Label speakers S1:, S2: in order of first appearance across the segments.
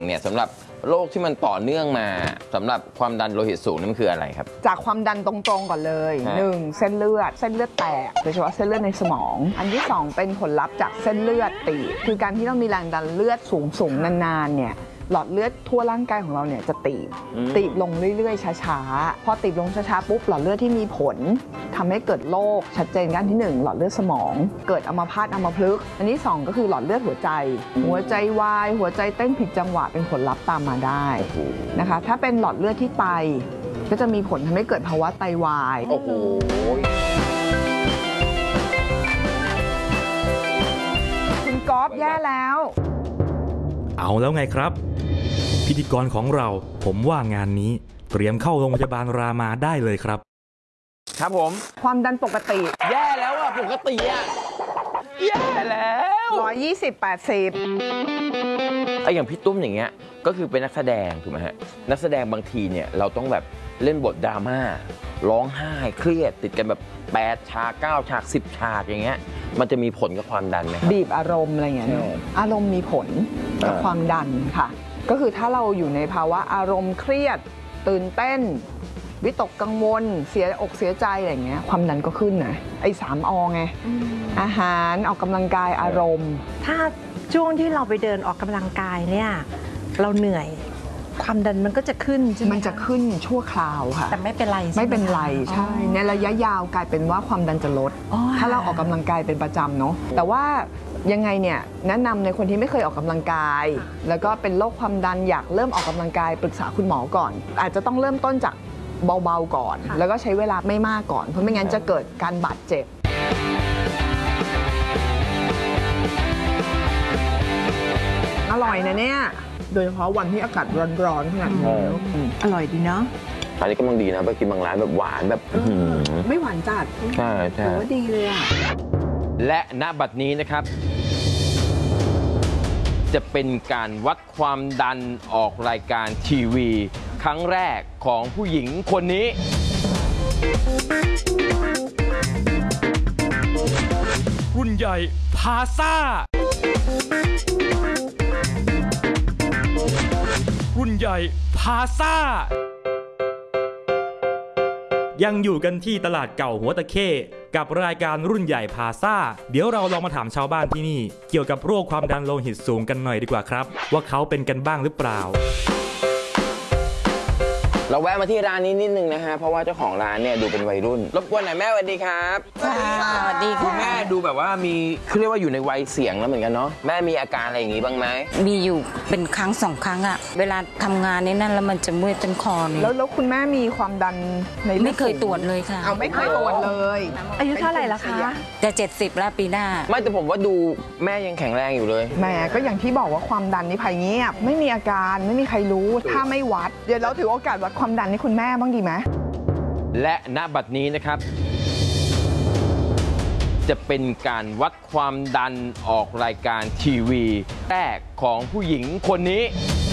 S1: เนี่ยสำหรับโรคที่มันต่อเนื่องมาสำหรับความดันโลหิตสูงนั่นคืออะไรครับ
S2: จากความดันตรงๆก่อนเลย 1. เส้นเลือดแตกโดยเฉพาะเส้นเลือดในสมองอันที่ 2เป็นผลลัพธ์จากเส้นเลือดตีบคือการที่เรามีแรงดันเลือดสูงนานๆเนี่ยหลอดเลือดทั่วร่างกายของเราเนี่ยจะตีบลงเรื่อยๆช้าๆพอตีบลงช้าๆปุ๊บหลอดเลือดที่มีผลทำให้เกิดโรคชัดเจนกันที่ 1หลอดเลือดสมองเกิดอัมพาตอัมพฤกษ์อันที่ 2ก็คือหลอดเลือดหัวใจวายหัวใจเต้นผิดจังหวะเป็นผลลัพธ์ตามมาได้นะคะถ้าเป็นหลอดเลือดที่ไตก็จะมีผลทำให้เกิดภาวะไตวาย
S1: โอ้โห
S2: คุณก๊อฟแย่แล้ว
S3: เอาแล้วไงครับพิธีกรของเราผมว่างานนี้เตรียมเข้าโรงพยาบาลรามาได้เลยครับ
S1: ครับผม
S2: ความดันปกติ
S1: แย่แล้วอะปกติอะแย่แล้ว
S2: 120/80
S1: อย่างพี่ตุ้มอย่างเงี้ยก็คือเป็นนักแสดงถูกไหมฮะนักแสดงบางทีเนี่ยเราต้องแบบเล่นบทดราม่าร้องไห้เครียดติดกันแบบ8 ฉาก 9 ฉาก 10 ฉากอย่างเงี้ยมันจะมีผลกับความดันไหมครับ
S2: บีบอารมณ์อะไรอย่างเงี้ยอารมณ์มีผลกับความดันค่ะก็คือถ้าเราอยู่ในภาวะอารมณ์เครียดตื่นเต้นวิตกกังวลเสียอกเสียใจอะไรอย่างเงี้ยความดันก็ขึ้นนะไอ้3 อไงอาหารออกกำลังกายอารมณ์
S4: ถ้าช่วงที่เราไปเดินออกกำลังกายเนี่ยเราเหนื่อยความดันมันก็จะขึ้นใช่ไหม
S2: มันจะขึ้นชั่วคราวค่ะ
S4: แต่ไม่เป็นไร
S2: ไม่เป็นไรใช่ในระยะยาวกลายเป็นว่าความดันจะลดถ้าเราออกกำลังกายเป็นประจำเนาะแต่ว่ายังไงเนี่ยแนะนำในคนที่ไม่เคยออกกำลังกายแล้วก็เป็นโรคความดันอยากเริ่มออกกำลังกายปรึกษาคุณหมอก่อนอาจจะต้องเริ่มต้นจากเบาๆก่อนแล้วก็ใช้เวลาไม่มากก่อนเพราะไม่งั้นจะเกิดการบาดเจ็บอร่อยนะเนี่ยโดยเฉพาะวันที่อากาศร้อนๆขนาดนี้อร่อยดีเนาะ
S1: อันนี้ก็มันดีนะไปกินบางร้านแบบหวานแบบ
S2: ไม่หวานจัด
S1: ใช่
S2: ถือว่าดีเลยอะ
S1: และณบัดนี้นะครับจะเป็นการวัดความดันออกรายการทีวีครั้งแรกของผู้หญิงคนนี้
S3: รุ่นใหญ่พาซ่ารุ่นใหญ่พาซ่ายังอยู่กันที่ตลาดเก่าหัวตะเข้กับรายการรุ่นใหญ่พาซ่าเดี๋ยวเราลองมาถามชาวบ้านที่นี่เกี่ยวกับโรคความดันโลหิตสูงกันหน่อยดีกว่าครับว่าเขาเป็นกันบ้างหรือเปล่า
S1: เราแวะมาที่ร้านนี้นิดนึงนะฮะเพราะว่าเจ้าของร้านเนี่ยดูเป็นวัยรุ่นรบกวนหน่อยแม่สวัสดีครับ
S4: สวัสดีค่ะ
S1: คุณแม่ดูแบบว่ามีเขาเรียกว่าอยู่ในวัยเสี่ยงแล้วเหมือนกันเนาะแม่มีอาการอะไรอย่างงี้บ้างไหม
S5: มีอยู่เป็นครั้ง2 ครั้งอะเวลาทำงานนี่นั่นแล้วมันจะเมื่อยต้นคอนี่
S2: แล้วคุณแม่มีความดันใน
S5: ไม่เคยตรวจเลยค่ะ
S2: เอาไม่เคยตรวจเลย
S4: อายุเท่าไหร่ละคะ
S5: จะ70แล้วปีหน้า
S1: ไม่แต่ผมว่าดูแม่ยังแข็งแรงอยู่เลย
S2: แม่ก็อย่างที่บอกว่าความดันนี่ภัยเงียบไม่มีอาการไม่มีใครรู้ถ้าไม่วัดเดี๋ยวเราถือโอกาสวัดความดันให้คุณแม่บ้างดีไหม
S1: และณบัดนี้นะครับจะเป็นการวัดความดันออกรายการทีวีแรกของผู้หญิงคนนี้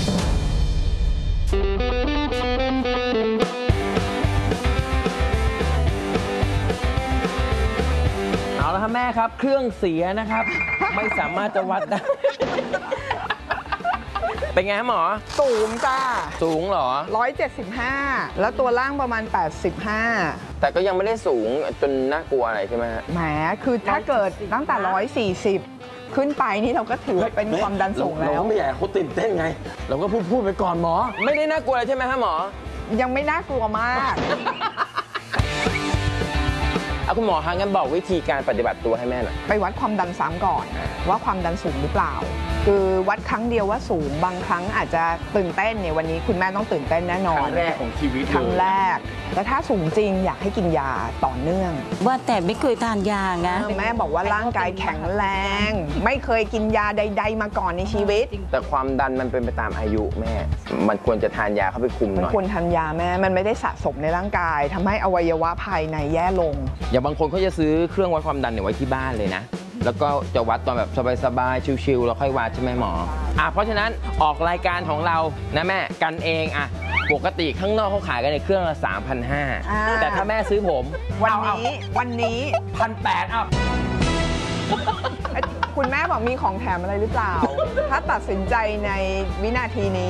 S1: เอาละครับแม่ครับเครื่องเสียนะครับไม่สามารถจะวัดได้เป็นไงหมอ
S2: สูงจ้า
S1: สูงเหรอ
S2: 175แล้วตัวล่างประมาณ85
S1: แต่ก็ยังไม่ได้สูงจนน่ากลัวอะไรใช่ไหมฮะ
S2: แหมคือถ้าเกิดตั้งแต่140ขึ้นไปนี่เราก็ถือว่าเป็นความดันสูงแล้ว
S1: เราไม่อยากเขาตื่นเต้นไงเราก็พูดไปก่อนหมอไม่ได้น่ากลัวอะไรใช่ไหมฮะหมอ
S2: ยังไม่น่ากลัวมาก
S1: คุณหมอฮะงั้นบอกวิธีการปฏิบัติตัวให้แม่หน่อย
S2: ไปวัดความดันซ้ำก่อนว่าความดันสูงหรือเปล่าคือวัดครั้งเดียวว่าสูงบางครั้งอาจจะตื่นเต้นเนี่ยวันนี้คุณแม่ต้องตื่นเต้นแน่นอน
S1: ครั้งแรกของชีวิต
S2: ครั้งแรกแต่ถ้าสูงจริงอยากให้กินยาต่อเนื่อง
S5: ว่าแต่ไม่เคยทานยาไง
S2: แม่บอกว่าร่างกายแข็งแรงไม่เคยกินยาใดๆมาก่อนในชีวิต
S1: แต่ความดันมันเป็นไปตามอายุแม่มันควรจะทานยาเข้าไปคุมหน่อย
S2: มันควรทานยาแม่มันไม่ได้สะสมในร่างกายทำให้อวัยวะภายในแย่ลง
S1: อย่างบางคนเขาจะซื้อเครื่องวัดความดันเนี่ยไว้ที่บ้านเลยนะแล้วก็จะวัดตอนแบบสบายๆชิลๆแล้วค่อยวัดใช่ไหมหมอเพราะฉะนั้นออกรายการของเรานะแม่กันเองปกติข้างนอกเขาขายกันในเครื่องละ 3,500 แต่ถ้าแม่ซื้อผม
S2: วันนี้1,800 คุณแม่บอกมีของแถมอะไรหรือเปล่า ถ้าตัดสินใจในวินาทีนี้